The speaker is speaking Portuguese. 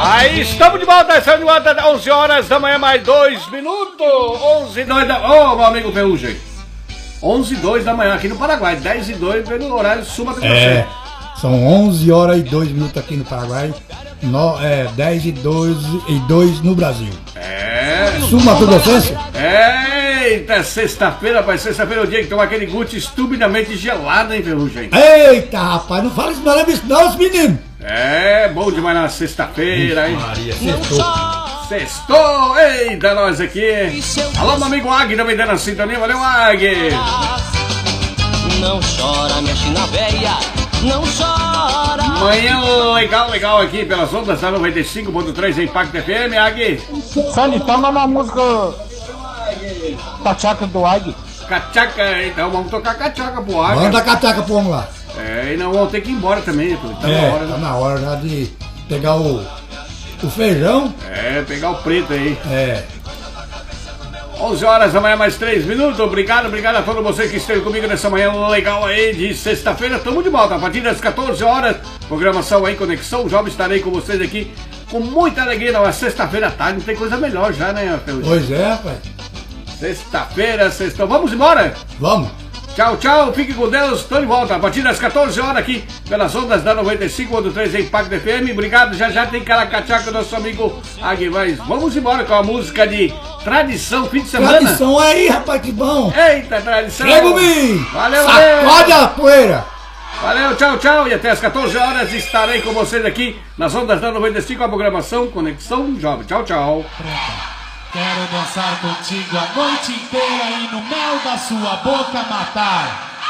Aí estamos de volta, 11 horas da manhã, mais 2 minutos. 11 e 2 da... Ô, meu amigo Ferrugem. 11 e 2 da manhã aqui no Paraguai. 10 e 2 pelo horário Sul-Mato Grossense. São 11 horas e 2 minutos aqui no Paraguai. 10 e 2 no Brasil. Sul-Mato Grossense? Eita, sexta-feira, rapaz. Sexta-feira é o dia que toma aquele Gucci estupidamente gelado, hein, Ferrugem? Eita, rapaz, não fala isso não, meninos. É, bom demais na sexta-feira, hein? Maria, sextou. Sextou! Eita, nós aqui! Alô, meu amigo Agui, também dando a sintonia, valeu, Agui! Não chora, minha china velha, não chora! Manhã legal aqui pelas ondas da 95.3 Impacto FM, Agui! Sani, toma uma música cachaca do Agui. Cachaca, então vamos tocar cachaca pro Agui. Manda a cachaca pro homem lá. E não vamos ter que ir embora também, tá na hora, né? Tá na hora já de pegar o feijão. Pegar o preto aí. 11 horas da manhã, mais 3 minutos. Obrigado a todos vocês que esteve comigo nessa manhã legal aí de sexta-feira. Tamo de volta a partir das 14 horas. Programação aí, Conexão Jovem. Estarei com vocês aqui com muita alegria. Na sexta-feira à tarde, não tem coisa melhor já, né, Ferrugem? Pois é, rapaz. Sexta-feira, sexta. Vamos embora? Vamos. Tchau, fique com Deus, estou de volta a partir das 14 horas aqui pelas ondas da 95.3 Impacto FM. Obrigado, já tem caracachaca do nosso amigo Agui. Mas vamos embora com a música de tradição, fim de semana. Tradição aí, rapaz, que bom. Eita, tradição. Valeu, sacode a poeira. Valeu, tchau, e até as 14 horas estarei com vocês aqui nas ondas da 95, a programação Conexão Jovem. Tchau. Quero dançar contigo a noite inteira e no mel da sua boca matar.